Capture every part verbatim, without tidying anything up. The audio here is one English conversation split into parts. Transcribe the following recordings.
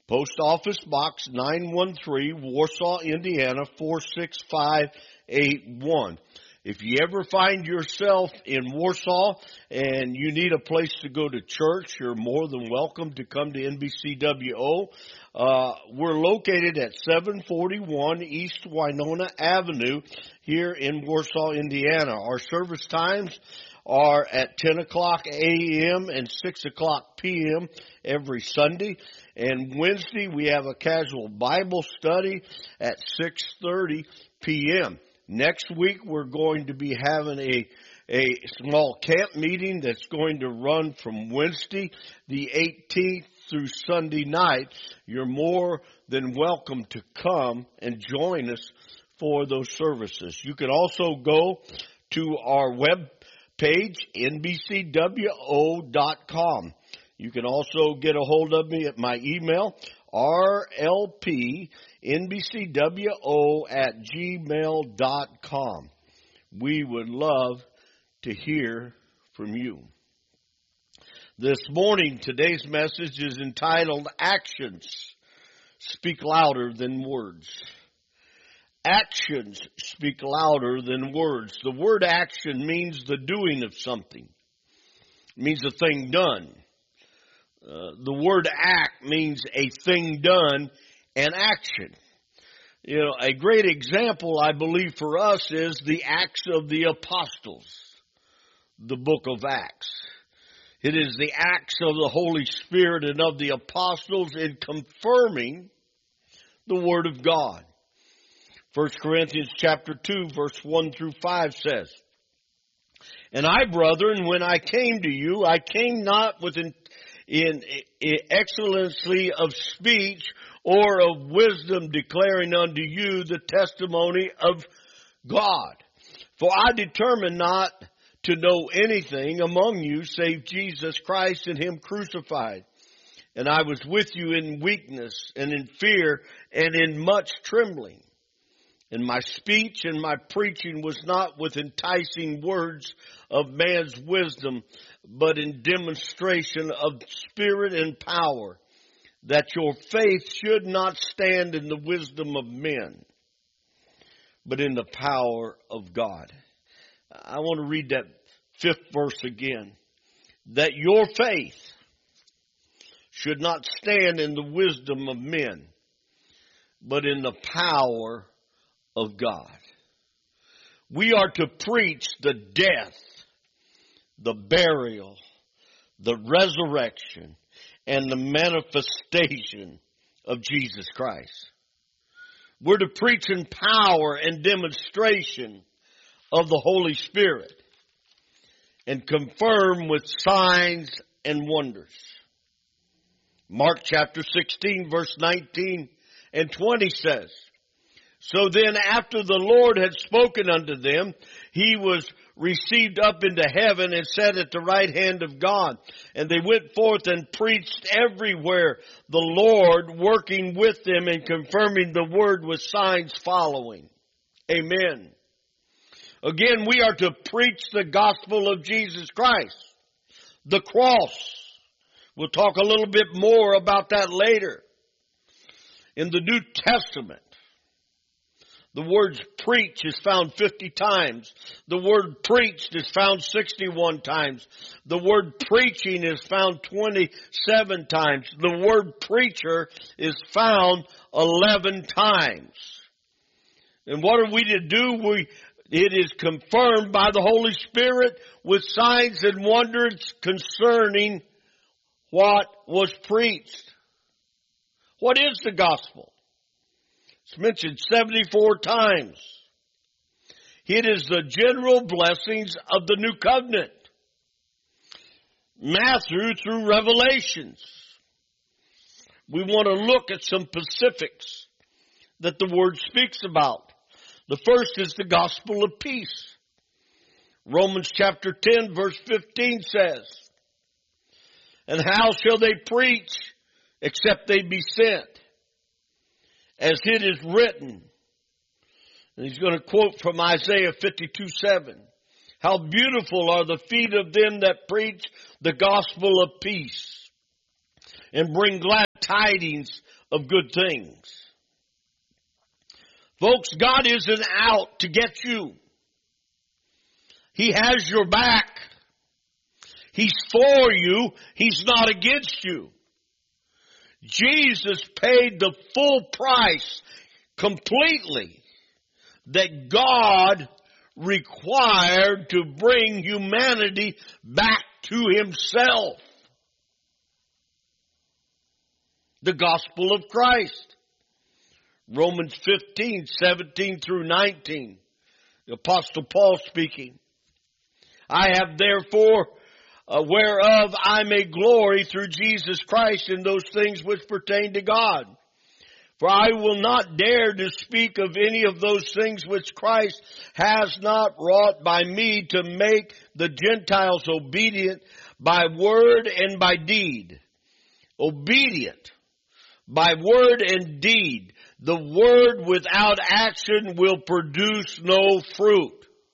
Post Office Box nine one three, Warsaw, Indiana four six five eight one. If you ever find yourself in Warsaw and you need a place to go to church, you're more than welcome to come to N B C W O. Uh, we're located at seven forty-one East Winona Avenue here in Warsaw, Indiana. Our service times are at ten o'clock a.m. and six o'clock p.m. every Sunday. And Wednesday we have a casual Bible study at six thirty p.m. Next week, we're going to be having a, a small camp meeting that's going to run from Wednesday the eighteenth through Sunday night. You're more than welcome to come and join us for those services. You can also go to our web page, N B C W O dot com. You can also get a hold of me at my email, R L P N B C W O at gmail dot com. We would love to hear from you. This morning, today's message is entitled, Actions Speak Louder Than Words. Actions speak louder than words. The word action means the doing of something. It means a thing done. Uh, the word act means a thing done and action. You know, a great example, I believe, for us is the Acts of the Apostles, the book of Acts. It is the acts of the Holy Spirit and of the apostles in confirming the Word of God. First Corinthians chapter two, verse one through five says, And I, brethren, when I came to you, I came not with in, in, in excellency of speech or of wisdom, declaring unto you the testimony of God. For I determined not to know anything among you save Jesus Christ and Him crucified. And I was with you in weakness and in fear and in much trembling. And my speech and my preaching was not with enticing words of man's wisdom, but in demonstration of spirit and power, that your faith should not stand in the wisdom of men, but in the power of God. I want to read that fifth verse again. That your faith should not stand in the wisdom of men, but in the power of God. We are to preach the death, the burial, the resurrection, and the manifestation of Jesus Christ. We're to preach in power and demonstration of the Holy Spirit and confirm with signs and wonders. Mark chapter sixteen, verse nineteen and twenty says, So then after the Lord had spoken unto them, He was received up into heaven and sat at the right hand of God. And they went forth and preached everywhere, the Lord working with them and confirming the word with signs following. Amen. Again, we are to preach the gospel of Jesus Christ, the cross. We'll talk a little bit more about that later. In the New Testament, the word preach is found fifty times. The word preached is found sixty-one times. The word preaching is found twenty-seven times. The word preacher is found eleven times. And what are we to do? We, it is confirmed by the Holy Spirit with signs and wonders concerning what was preached. What is the gospel? It's mentioned seventy-four times. It is the general blessings of the new covenant. Matthew through Revelations. We want to look at some specifics that the word speaks about. The first is the gospel of peace. Romans chapter ten verse fifteen says, And how shall they preach except they be sent? As it is written, and he's going to quote from Isaiah fifty-two seven. How beautiful are the feet of them that preach the gospel of peace and bring glad tidings of good things. Folks, God isn't out to get you. He has your back. He's for you. He's not against you. Jesus paid the full price completely that God required to bring humanity back to Himself. The gospel of Christ. Romans fifteen, seventeen through nineteen. The Apostle Paul speaking. I have therefore, uh, whereof I may glory through Jesus Christ in those things which pertain to God. For I will not dare to speak of any of those things which Christ has not wrought by me to make the Gentiles obedient by word and by deed. Obedient by word and deed. The word without action will produce no fruit.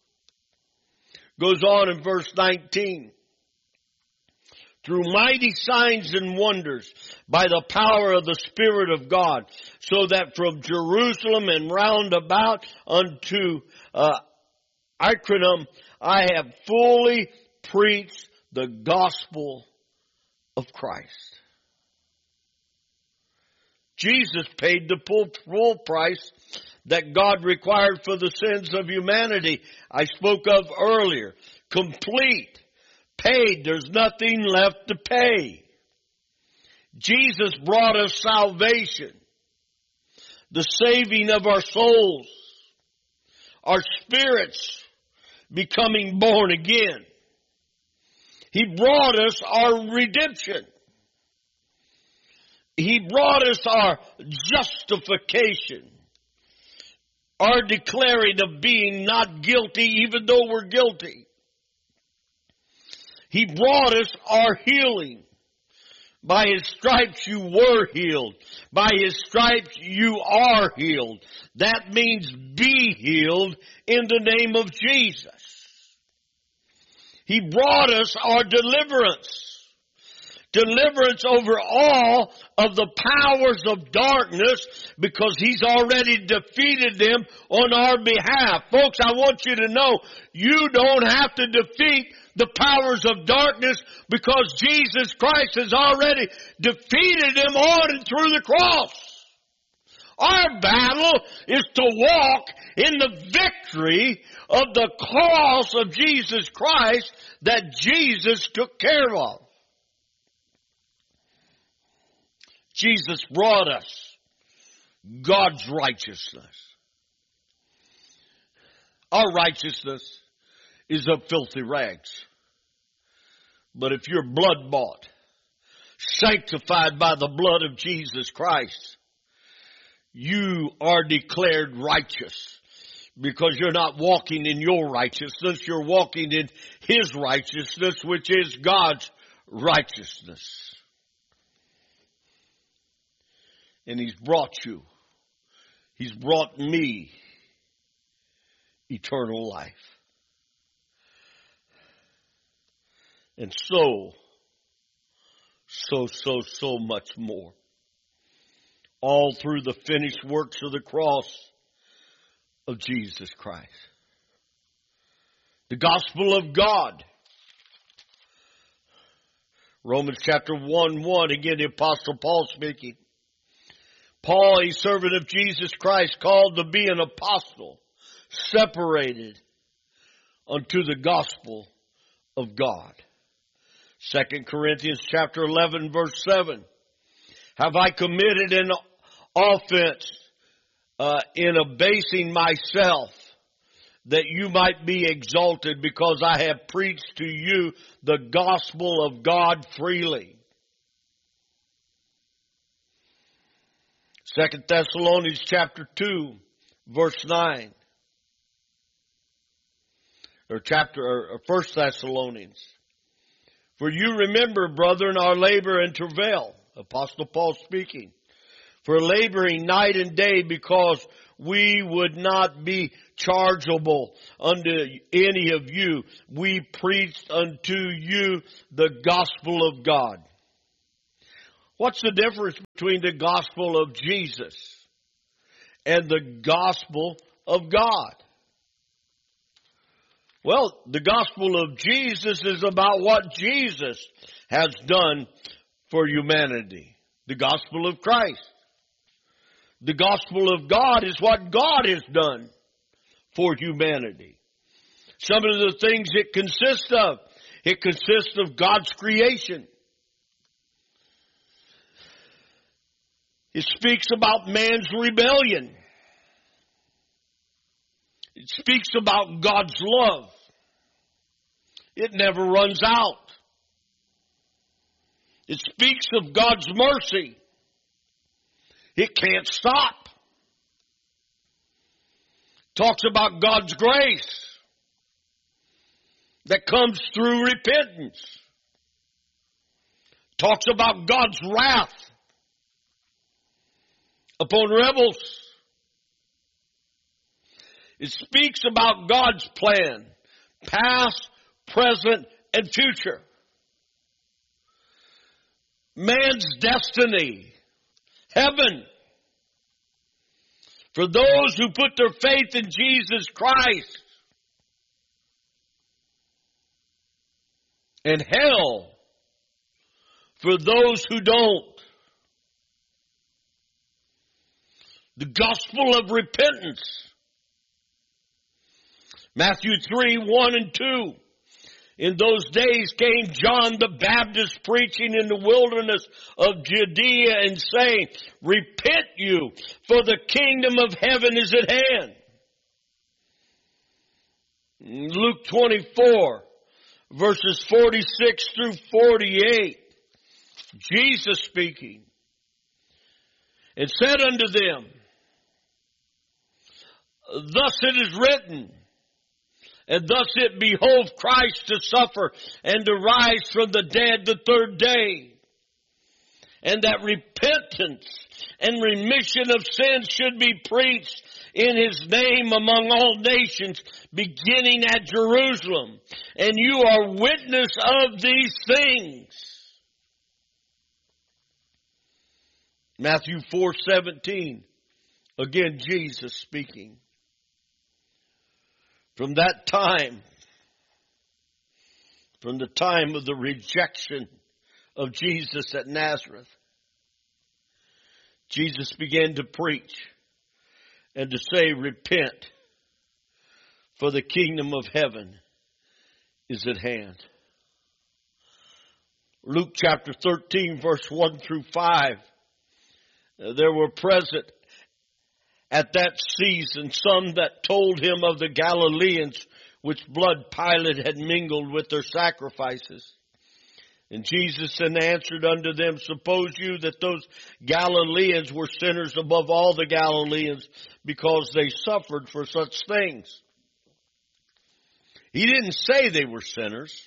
Goes on in verse nineteen. Through mighty signs and wonders by the power of the Spirit of God, so that from Jerusalem and round about unto uh, Iconium I have fully preached the gospel of Christ. Jesus paid the full, full price that God required for the sins of humanity I spoke of earlier. Complete. Paid. There's nothing left to pay. Jesus brought us salvation. The saving of our souls. Our spirits becoming born again. He brought us our redemption. He brought us our justification. Our declaring of being not guilty even though we're guilty. He brought us our healing. By His stripes you were healed. By His stripes you are healed. That means be healed in the name of Jesus. He brought us our deliverance. Deliverance over all of the powers of darkness because He's already defeated them on our behalf. Folks, I want you to know you don't have to defeat the powers of darkness because Jesus Christ has already defeated them on and through the cross. Our battle is to walk in the victory of the cross of Jesus Christ that Jesus took care of. Jesus brought us God's righteousness. Our righteousness is of filthy rags. But if you're blood bought, sanctified by the blood of Jesus Christ, you are declared righteous because you're not walking in your righteousness. You're walking in His righteousness, which is God's righteousness. And He's brought you, He's brought me eternal life. And so, so, so, so much more. All through the finished works of the cross of Jesus Christ. The gospel of God. Romans chapter one, one, again the Apostle Paul speaking. Paul, a servant of Jesus Christ, called to be an apostle, separated unto the gospel of God. Second Corinthians chapter eleven, verse seven. Have I committed an offense uh, in abasing myself, that you might be exalted, because I have preached to you the gospel of God freely? Second Thessalonians chapter two, verse nine. Or chapter, or First Thessalonians. For you remember, brethren, our labor and travail. Apostle Paul speaking. For laboring night and day, because we would not be chargeable unto any of you. We preached unto you the gospel of God. What's the difference between the gospel of Jesus and the gospel of God? Well, the gospel of Jesus is about what Jesus has done for humanity. The gospel of Christ. The gospel of God is what God has done for humanity. Some of the things it consists of. It consists of God's creation. It speaks about man's rebellion. It speaks about God's love. It never runs out. It speaks of God's mercy. It can't stop. It talks about God's grace that comes through repentance. It talks about God's wrath upon rebels. It speaks about God's plan, past, present, and future. Man's destiny, heaven, for those who put their faith in Jesus Christ. And hell, for those who don't. The gospel of repentance. Matthew three, one and two. In those days came John the Baptist preaching in the wilderness of Judea and saying, repent you, for the kingdom of heaven is at hand. Luke twenty-four, verses forty-six through forty-eight. Jesus speaking. And said unto them, thus it is written, and thus it behoved Christ to suffer and to rise from the dead the third day. And that repentance and remission of sins should be preached in His name among all nations, beginning at Jerusalem. And you are witness of these things. Matthew four seventeen. Again, Jesus speaking. From that time, from the time of the rejection of Jesus at Nazareth, Jesus began to preach and to say, repent, for the kingdom of heaven is at hand. Luke chapter thirteen, verse one through five. There were present at that season some that told him of the Galileans, which blood Pilate had mingled with their sacrifices. And Jesus answered unto them, suppose you that those Galileans were sinners above all the Galileans, because they suffered for such things? He didn't say they were sinners.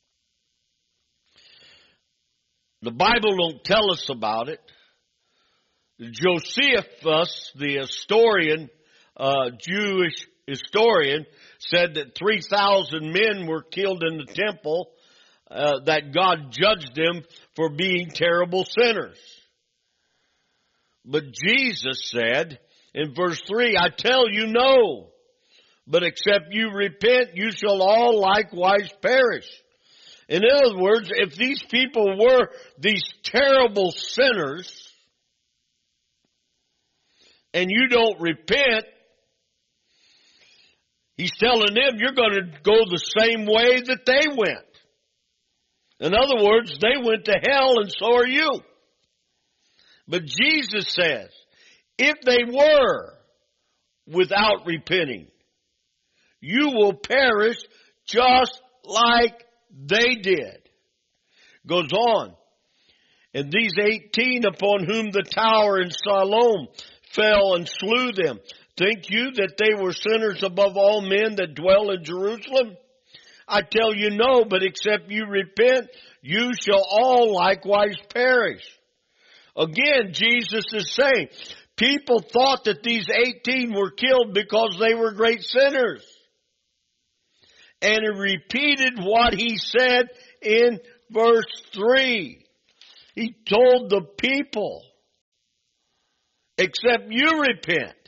The Bible don't tell us about it. Josephus, the historian, uh, Jewish historian, said that three thousand men were killed in the temple, uh, that God judged them for being terrible sinners. But Jesus said in verse three, I tell you no, but except you repent, you shall all likewise perish. In other words, if these people were these terrible sinners, and you don't repent, He's telling them you're going to go the same way that they went. In other words, they went to hell and so are you. But Jesus says, if they were without repenting, you will perish just like they did. Goes on. And these eighteen upon whom the tower in Siloam fell and slew them, think you that they were sinners above all men that dwell in Jerusalem? I tell you no, but except you repent, you shall all likewise perish. Again, Jesus is saying, people thought that these eighteen were killed because they were great sinners. And he repeated what he said in verse three. He told the people, except you repent.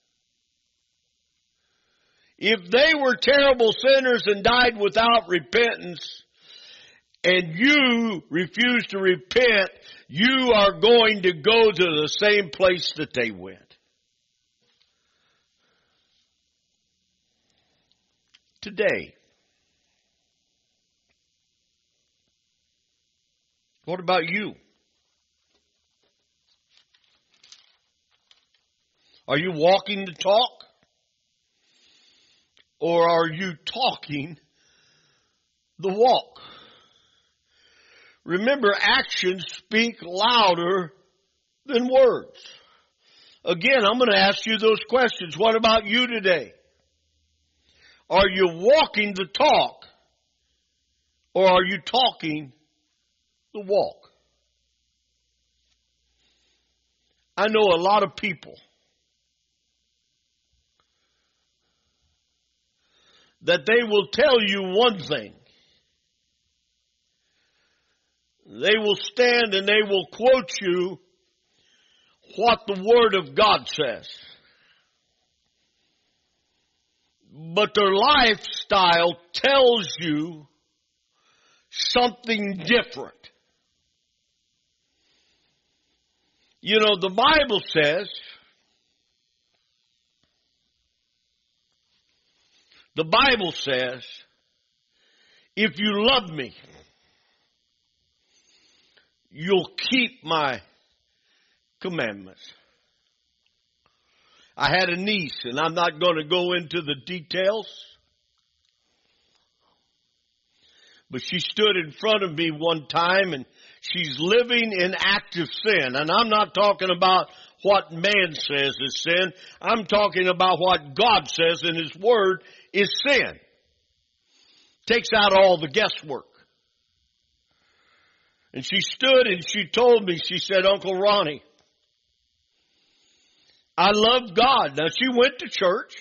If they were terrible sinners and died without repentance, and you refuse to repent, you are going to go to the same place that they went. Today, what about you? Are you walking the talk? Or are you talking the walk? Remember, actions speak louder than words. Again, I'm going to ask you those questions. What about you today? Are you walking the talk? Or are you talking the walk? I know a lot of people that they will tell you one thing. They will stand and they will quote you what the Word of God says. But their lifestyle tells you something different. You know, the Bible says, The Bible says, if you love me, you'll keep my commandments. I had a niece, and I'm not going to go into the details, but she stood in front of me one time, and she's living in active sin. And I'm not talking about what man says is sin. I'm talking about what God says in His Word is sin. Takes out all the guesswork. And she stood and she told me, she said, Uncle Ronnie, I love God. Now she went to church.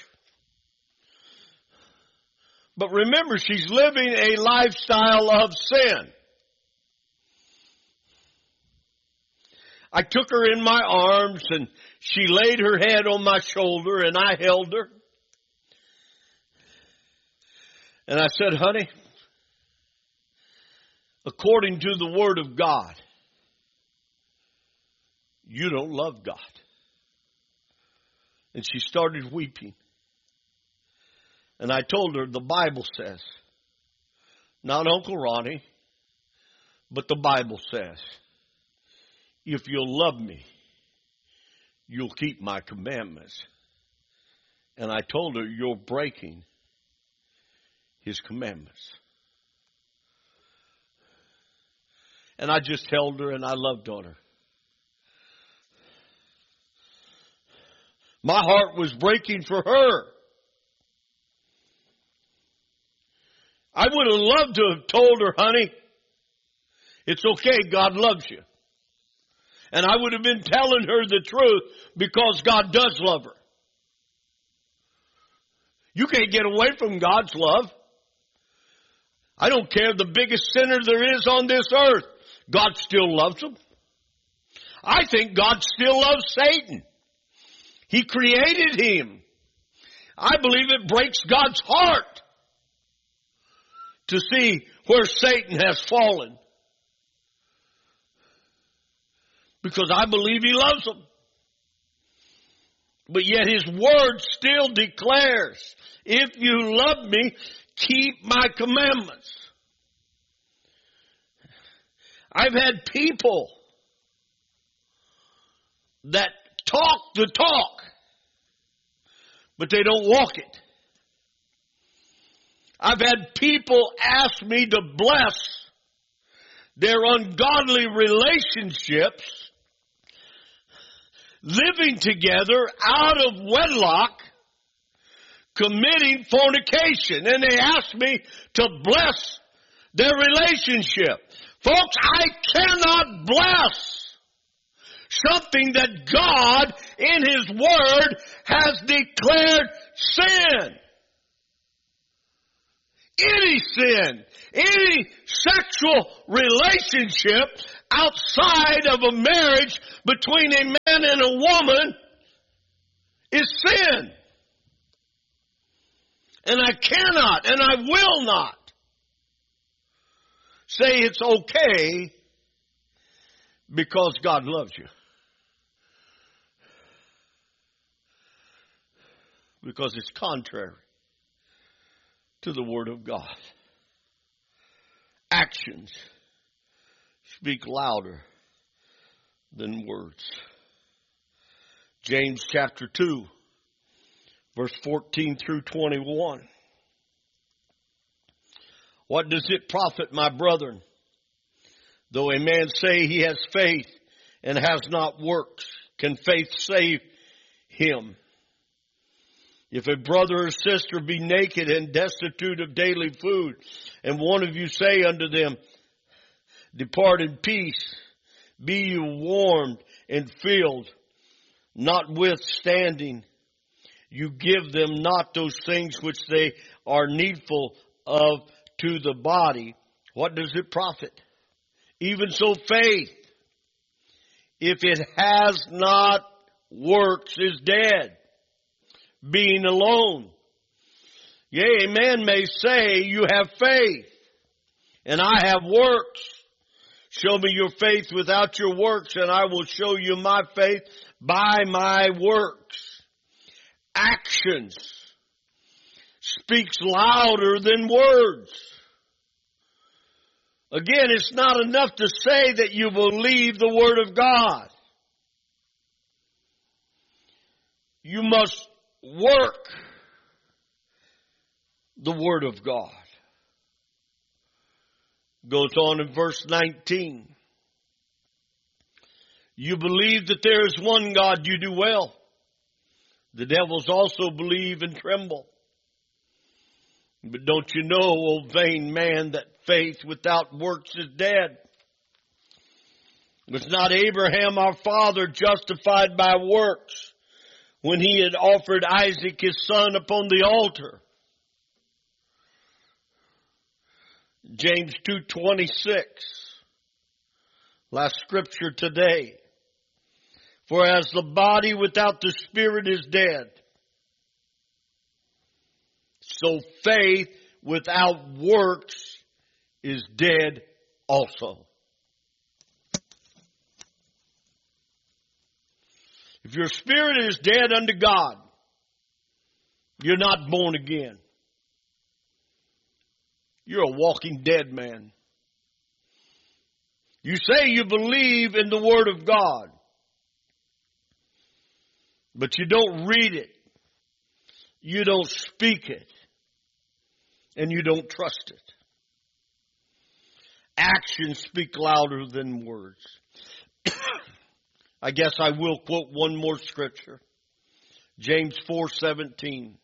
But remember, she's living a lifestyle of sin. I took her in my arms and she laid her head on my shoulder and I held her. And I said, honey, according to the Word of God, you don't love God. And she started weeping. And I told her, the Bible says, not Uncle Ronnie, but the Bible says, if you'll love me, you'll keep my commandments. And I told her, you're breaking His commandments. And I just held her and I loved on her. My heart was breaking for her. I would have loved to have told her, honey, it's okay, God loves you. And I would have been telling her the truth because God does love her. You can't get away from God's love. I don't care the biggest sinner there is on this earth. God still loves them. I think God still loves Satan. He created him. I believe it breaks God's heart to see where Satan has fallen. Because I believe he loves them. But yet His Word still declares, if you love me, keep my commandments. I've had people that talk the talk, but they don't walk it. I've had people ask me to bless their ungodly relationships, living together out of wedlock, committing fornication. And they asked me to bless their relationship. Folks, I cannot bless something that God in His Word has declared sin. any sin, any sexual relationship outside of a marriage between a man and a woman is sin. And I cannot and I will not say it's okay because God loves you. Because it's contrary to the Word of God. Actions speak louder than words. James chapter two, verse fourteen through twenty-one. What does it profit, my brethren, though a man say he has faith and has not works? Can faith save him? If a brother or sister be naked and destitute of daily food, and one of you say unto them, depart in peace, be you warmed and filled, notwithstanding, you give them not those things which they are needful of to the body, what does it profit? Even so faith, if it has not works, is dead, being alone. Yea, a man may say, you have faith, and I have works. Show me your faith without your works, and I will show you my faith by my works. Actions speaks louder than words. Again, it's not enough to say that you believe the Word of God. You must work the Word of God. Goes on in verse nineteen. You believe that there is one God, you do well. The devils also believe and tremble. But don't you know, O vain man, that faith without works is dead? Was not Abraham our father justified by works when he had offered Isaac his son upon the altar? James two twenty-six. Last scripture today. For as the body without the spirit is dead, so faith without works is dead also. If your spirit is dead unto God, you're not born again. You're a walking dead man. You say you believe in the Word of God, but you don't read it. You don't speak it. And you don't trust it. Actions speak louder than words. I guess I will quote one more scripture. James four seventeen.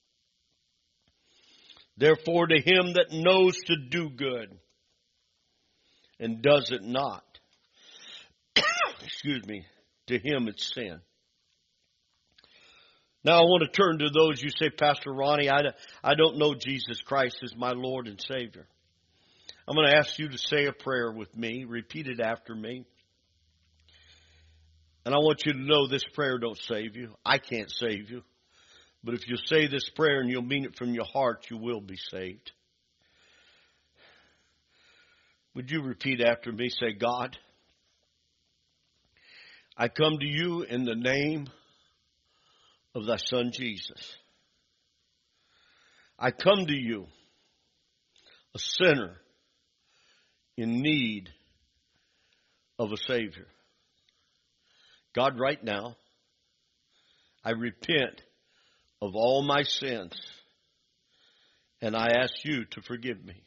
Therefore to him that knows to do good and does it not, excuse me, to him it's sin. Now I want to turn to those you say, Pastor Ronnie, I, I don't know Jesus Christ as my Lord and Savior. I'm going to ask you to say a prayer with me. Repeat it after me. And I want you to know this prayer don't save you. I can't save you. But if you say this prayer and you'll mean it from your heart, you will be saved. Would you repeat after me? Say, God, I come to you in the name of thy Son Jesus. I come to you, a sinner in need of a Savior. God, right now, I repent of all my sins, and I ask you to forgive me.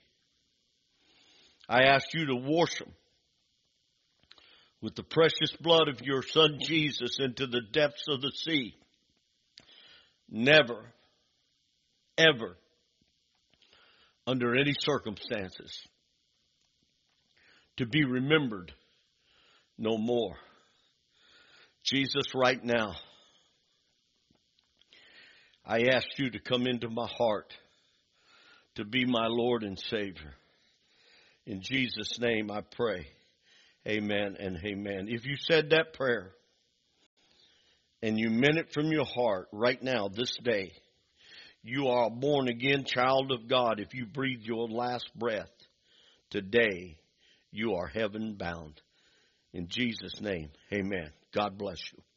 I ask you to wash them with the precious blood of your Son Jesus into the depths of the sea. Never, ever, under any circumstances, to be remembered no more. Jesus, right now, I ask you to come into my heart, to be my Lord and Savior. In Jesus' name I pray. Amen and amen. If you said that prayer and you meant it from your heart right now, this day, you are a born again child of God. If you breathe your last breath today, you are heaven bound. In Jesus' name, amen. God bless you.